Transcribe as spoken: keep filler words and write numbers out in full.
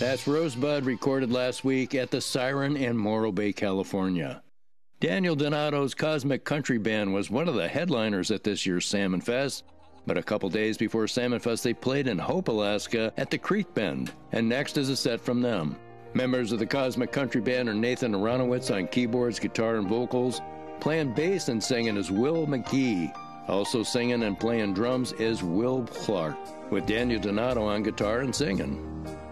That's Rosebud, recorded last week at the Siren in Morro Bay, California. Daniel Donato's Cosmic Country Band was one of the headliners at this year's Salmon Fest, but a couple days before Salmon Fest they played in Hope, Alaska at the Creek Bend, and next is a set from them. Members of the Cosmic Country Band are Nathan Aronowitz on keyboards, guitar, and vocals. Playing bass and singing is Will McGee. Also singing and playing drums is Will Clark, with Daniel Donato on guitar and singing.